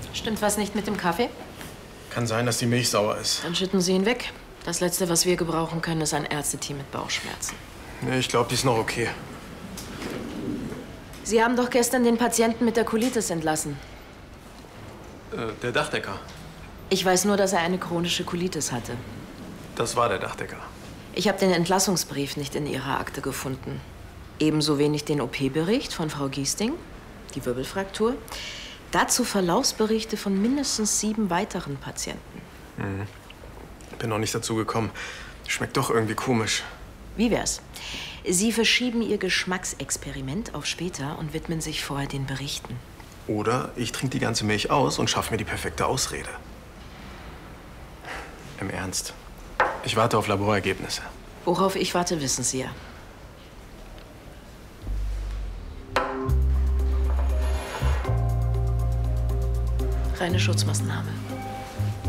Stimmt was nicht mit dem Kaffee? Kann sein, dass die Milch sauer ist. Dann schütten Sie ihn weg. Das Letzte, was wir gebrauchen können, ist ein Ärzteteam mit Bauchschmerzen. Nee, ich glaube, die ist noch okay. Sie haben doch gestern den Patienten mit der Colitis entlassen. Der Dachdecker. Ich weiß nur, dass er eine chronische Colitis hatte. Das war der Dachdecker. Ich habe den Entlassungsbrief nicht in Ihrer Akte gefunden. Ebenso wenig den OP-Bericht von Frau Giesting, die Wirbelfraktur. Dazu Verlaufsberichte von mindestens 7 weiteren Patienten. Bin noch nicht dazu gekommen. Schmeckt doch irgendwie komisch. Wie wär's? Sie verschieben Ihr Geschmacksexperiment auf später und widmen sich vorher den Berichten. Oder ich trinke die ganze Milch aus und schaffe mir die perfekte Ausrede. Im Ernst. Ich warte auf Laborergebnisse. Worauf ich warte, wissen Sie ja. Reine Schutzmaßnahme.